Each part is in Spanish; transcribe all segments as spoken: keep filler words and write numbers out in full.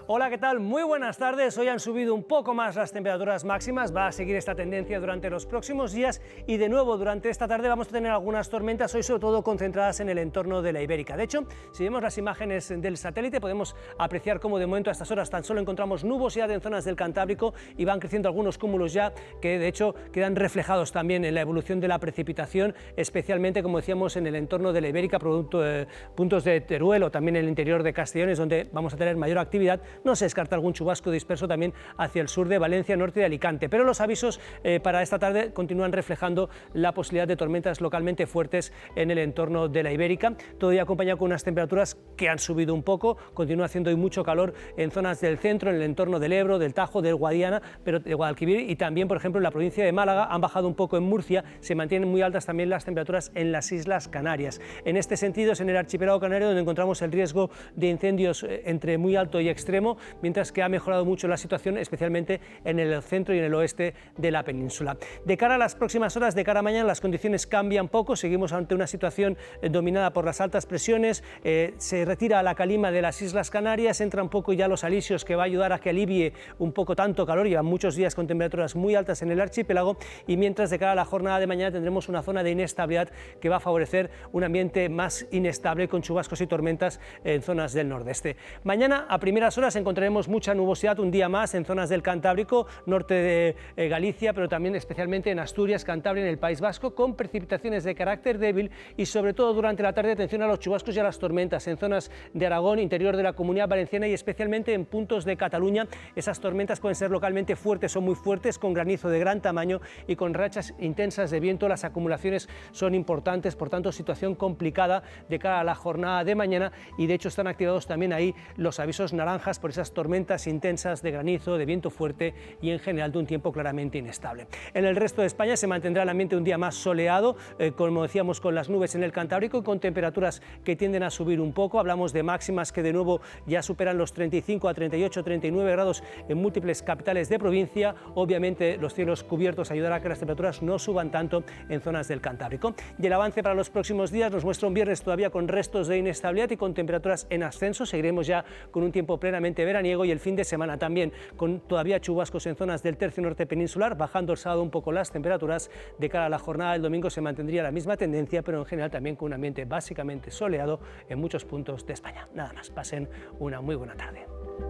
Hola, ¿qué tal? Muy buenas tardes. Hoy han subido un poco más las temperaturas máximas. Va a seguir esta tendencia durante los próximos días y de nuevo durante esta tarde vamos a tener algunas tormentas, hoy sobre todo concentradas en el entorno de la Ibérica. De hecho, si vemos las imágenes del satélite podemos apreciar cómo de momento a estas horas tan solo encontramos nubosidad en zonas del Cantábrico y van creciendo algunos cúmulos ya que de hecho quedan reflejados también en la evolución de la precipitación, especialmente como decíamos en el entorno de la Ibérica, producto de puntos de Teruel o también en el interior de Castellón, donde vamos a tener mayor actividad. No se descarta algún chubasco disperso también hacia el sur de Valencia, norte de Alicante, pero los avisos eh, para esta tarde continúan reflejando la posibilidad de tormentas localmente fuertes en el entorno de la Ibérica, todavía acompañado con unas temperaturas que han subido un poco. Continúa haciendo hoy mucho calor en zonas del centro, en el entorno del Ebro, del Tajo, del Guadiana, pero de Guadalquivir y también, por ejemplo, en la provincia de Málaga. Han bajado un poco en Murcia, se mantienen muy altas también las temperaturas en las Islas Canarias. En este sentido es en el archipiélago canario donde encontramos el riesgo de incendios entre muy alto y extremo, mientras que ha mejorado mucho la situación, especialmente en el centro y en el oeste de la península. De cara a las próximas horas, de cara a mañana, las condiciones cambian poco. Seguimos ante una situación eh, dominada por las altas presiones, eh, se retira la calima de las Islas Canarias, entra un poco ya los alisios, que va a ayudar a que alivie un poco tanto calor. Llevan muchos días con temperaturas muy altas en el archipiélago, y mientras de cara a la jornada de mañana tendremos una zona de inestabilidad que va a favorecer un ambiente más inestable con chubascos y tormentas en zonas del nordeste. Mañana a primeras horas encontraremos mucha nubosidad un día más en zonas del Cantábrico, norte de eh, Galicia, pero también especialmente en Asturias, Cantabria, en el País Vasco, con precipitaciones de carácter débil y sobre todo durante la tarde atención a los chubascos y a las tormentas en zonas de Aragón, interior de la Comunidad Valenciana y especialmente en puntos de Cataluña. Esas tormentas pueden ser localmente fuertes, son muy fuertes, con granizo de gran tamaño y con rachas intensas de viento. Las acumulaciones son importantes, por tanto situación complicada de cara a la jornada de mañana, y de hecho están activados también ahí los avisos naranjas por esas tormentas intensas de granizo, de viento fuerte y en general de un tiempo claramente inestable. En el resto de España se mantendrá el ambiente un día más soleado, eh, como decíamos, con las nubes en el Cantábrico y con temperaturas que tienden a subir un poco. Hablamos de máximas que de nuevo ya superan los treinta y cinco a treinta y ocho, treinta y nueve grados en múltiples capitales de provincia. Obviamente los cielos cubiertos ayudará a que las temperaturas no suban tanto en zonas del Cantábrico. Y el avance para los próximos días nos muestra un viernes todavía con restos de inestabilidad y con temperaturas en ascenso. Seguiremos ya con un tiempo plenamente veraniego, y el fin de semana también con todavía chubascos en zonas del tercio norte peninsular, bajando el sábado un poco las temperaturas. De cara a la jornada del domingo se mantendría la misma tendencia, pero en general también con un ambiente básicamente soleado en muchos puntos de España. Nada más, pasen una muy buena tarde.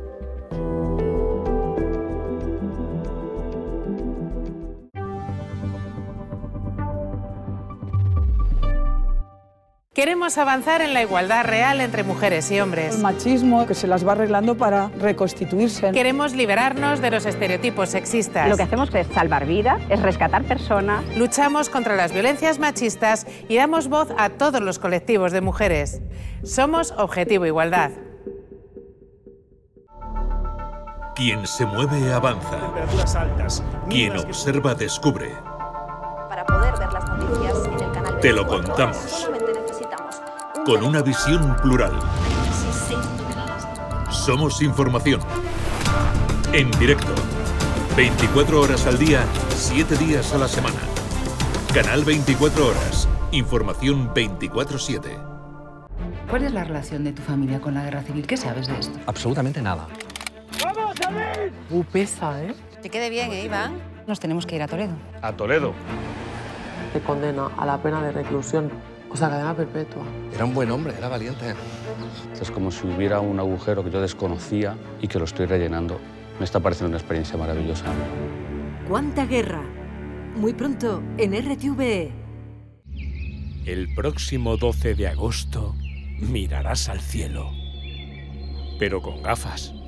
Queremos avanzar en la igualdad real entre mujeres y hombres. El machismo que se las va arreglando para reconstituirse. Queremos liberarnos de los estereotipos sexistas. Lo que hacemos es salvar vidas, es rescatar personas. Luchamos contra las violencias machistas y damos voz a todos los colectivos de mujeres. Somos Objetivo Igualdad. Quien se mueve avanza. Temperaturas altas. Quien observa descubre. Para poder ver las noticias en el canal Te lo contamos. Con una visión plural. Somos información. En directo. veinticuatro horas al día, siete días a la semana. Canal veinticuatro horas. Información veinticuatro siete. ¿Cuál es la relación de tu familia con la guerra civil? ¿Qué sabes de esto? Absolutamente nada. ¡Vamos a ver! Uh, pesa, ¿eh? Que quede bien, ¿eh, Iván? Nos tenemos que ir a Toledo. A Toledo. Te condena a la pena de reclusión, o sea, cadena perpetua. Era un buen hombre, era valiente. Es como si hubiera un agujero que yo desconocía y que lo estoy rellenando. Me está pareciendo una experiencia maravillosa. ¿Cuánta guerra? Muy pronto en R T V E. El próximo doce de agosto mirarás al cielo, pero con gafas.